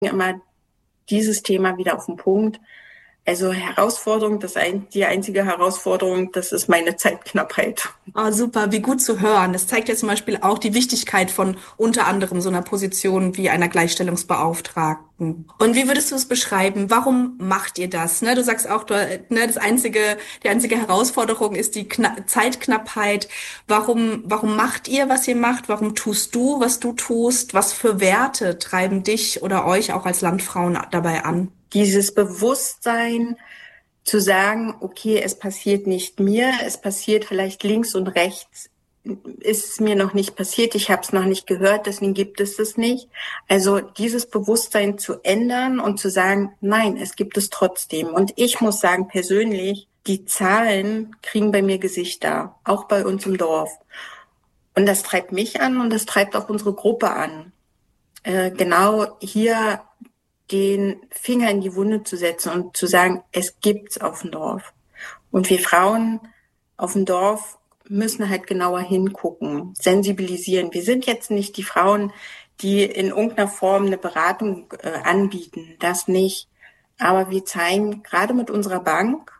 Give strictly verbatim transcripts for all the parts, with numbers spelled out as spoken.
immer dieses Thema wieder auf den Punkt. Also Herausforderung, das ein, die einzige Herausforderung, das ist meine Zeitknappheit. Ah, super, wie gut zu hören. Das zeigt ja zum Beispiel auch die Wichtigkeit von unter anderem so einer Position wie einer Gleichstellungsbeauftragten. Und wie würdest du es beschreiben? Warum macht ihr das? Ne, du sagst auch, du, ne, das einzige, die einzige Herausforderung ist die Kna Zeitknappheit. Warum, warum macht ihr, was ihr macht? Warum tust du, was du tust? Was für Werte treiben dich oder euch auch als Landfrauen dabei an? Dieses Bewusstsein zu sagen, okay, es passiert nicht mir, es passiert vielleicht links und rechts, ist es mir noch nicht passiert, ich habe es noch nicht gehört, deswegen gibt es es nicht. Also dieses Bewusstsein zu ändern und zu sagen, nein, es gibt es trotzdem. Und ich muss sagen, persönlich, die Zahlen kriegen bei mir Gesichter, auch bei uns im Dorf. Und das treibt mich an und das treibt auch unsere Gruppe an. Äh, genau hier den Finger in die Wunde zu setzen und zu sagen, es gibt's auf dem Dorf. Und wir Frauen auf dem Dorf müssen halt genauer hingucken, sensibilisieren. Wir sind jetzt nicht die Frauen, die in irgendeiner Form eine Beratung äh, anbieten, das nicht. Aber wir zeigen gerade mit unserer Bank,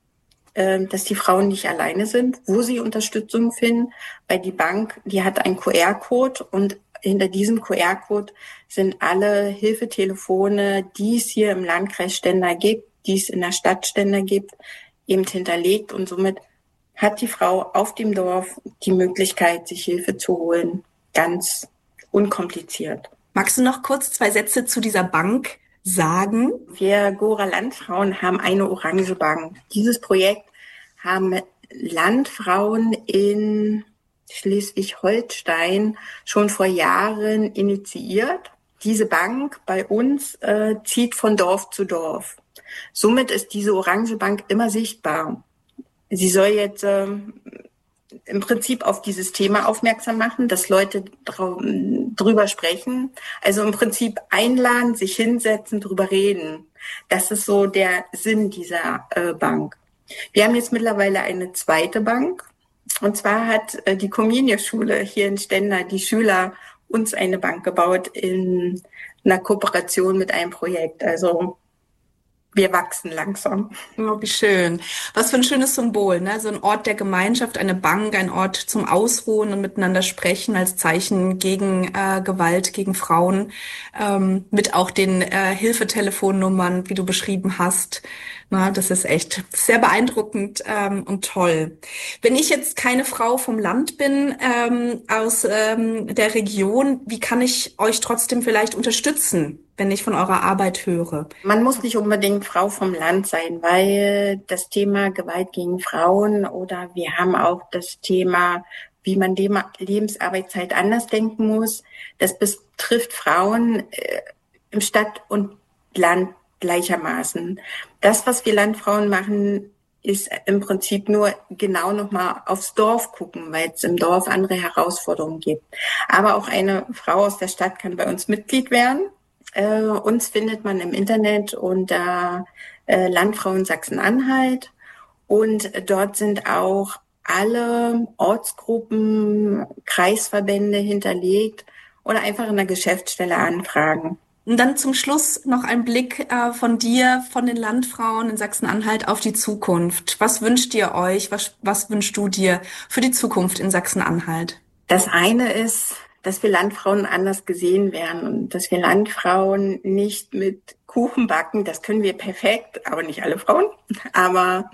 äh, dass die Frauen nicht alleine sind, wo sie Unterstützung finden, weil die Bank, die hat einen Q R-Code und hinter diesem Q R-Code sind alle Hilfetelefone, die es hier im Landkreis Stendal gibt, die es in der Stadt Stendal gibt, eben hinterlegt. Und somit hat die Frau auf dem Dorf die Möglichkeit, sich Hilfe zu holen. Ganz unkompliziert. Magst du noch kurz zwei Sätze zu dieser Bank sagen? Wir Gora Landfrauen haben eine Orange Bank. Dieses Projekt haben Landfrauen in Schleswig-Holstein schon vor Jahren initiiert. Diese Bank bei uns äh, zieht von Dorf zu Dorf. Somit ist diese Orange Bank immer sichtbar. Sie soll jetzt äh, im Prinzip auf dieses Thema aufmerksam machen, dass Leute drüber sprechen. Also im Prinzip einladen, sich hinsetzen, drüber reden. Das ist so der Sinn dieser äh, Bank. Wir haben jetzt mittlerweile eine zweite Bank. Und zwar hat äh, die Comenius-Schule hier in Stendal, die Schüler, uns eine Bank gebaut in einer Kooperation mit einem Projekt. Also wir wachsen langsam. Oh, wie schön. Was für ein schönes Symbol, ne? So ein Ort der Gemeinschaft, eine Bank, ein Ort zum Ausruhen und miteinander sprechen als Zeichen gegen äh, Gewalt, gegen Frauen, ähm, mit auch den äh, Hilfetelefonnummern, wie du beschrieben hast. Na, das ist echt sehr beeindruckend ähm, und toll. Wenn ich jetzt keine Frau vom Land bin, ähm, aus ähm, der Region, wie kann ich euch trotzdem vielleicht unterstützen, wenn ich von eurer Arbeit höre? Man muss nicht unbedingt Frau vom Land sein, weil das Thema Gewalt gegen Frauen oder wir haben auch das Thema, wie man Lebensarbeitszeit anders denken muss. Das betrifft Frauen äh, im Stadt und Land gleichermaßen. Das, was wir Landfrauen machen, ist im Prinzip nur genau nochmal aufs Dorf gucken, weil es im Dorf andere Herausforderungen gibt. Aber auch eine Frau aus der Stadt kann bei uns Mitglied werden. Äh, uns findet man im Internet unter äh, Landfrauen Sachsen-Anhalt und dort sind auch alle Ortsgruppen, Kreisverbände hinterlegt oder einfach in der Geschäftsstelle anfragen. Und dann zum Schluss noch ein Blick äh, von dir, von den Landfrauen in Sachsen-Anhalt auf die Zukunft. Was wünscht ihr euch? Was, was wünschst du dir für die Zukunft in Sachsen-Anhalt? Das eine ist, dass wir Landfrauen anders gesehen werden und dass wir Landfrauen nicht mit Kuchen backen, das können wir perfekt, aber nicht alle Frauen. Aber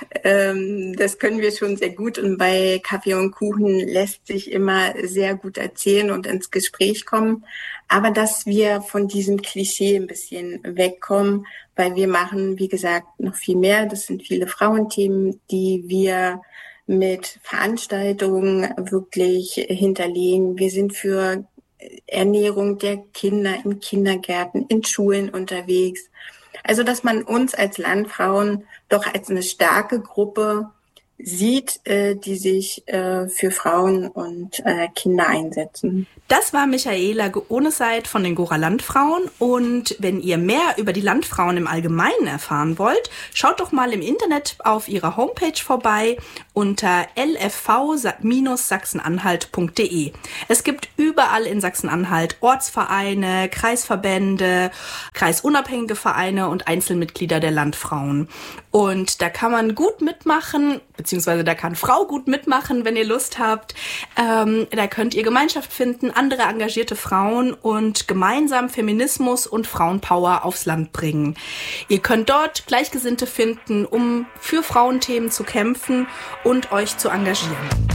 ähm, das können wir schon sehr gut und bei Kaffee und Kuchen lässt sich immer sehr gut erzählen und ins Gespräch kommen. Aber dass wir von diesem Klischee ein bisschen wegkommen, weil wir machen, wie gesagt, noch viel mehr. Das sind viele Frauenthemen, die wir mit Veranstaltungen wirklich hinterlegen. Wir sind für Ernährung der Kinder in Kindergärten, in Schulen unterwegs. Also, dass man uns als Landfrauen doch als eine starke Gruppe sieht, äh, die sich äh, für Frauen und äh, Kinder einsetzen. Das war Michaela Ohneseit von den Gora Landfrauen. Und wenn ihr mehr über die Landfrauen im Allgemeinen erfahren wollt, schaut doch mal im Internet auf ihrer Homepage vorbei unter l f v Sachsen-Anhalt punkt d e. Es gibt überall in Sachsen-Anhalt Ortsvereine, Kreisverbände, kreisunabhängige Vereine und Einzelmitglieder der Landfrauen. Und da kann man gut mitmachen, beziehungsweise da kann Frau gut mitmachen, wenn ihr Lust habt. Ähm, da könnt ihr Gemeinschaft finden, andere engagierte Frauen und gemeinsam Feminismus und Frauenpower aufs Land bringen. Ihr könnt dort Gleichgesinnte finden, um für Frauenthemen zu kämpfen und euch zu engagieren.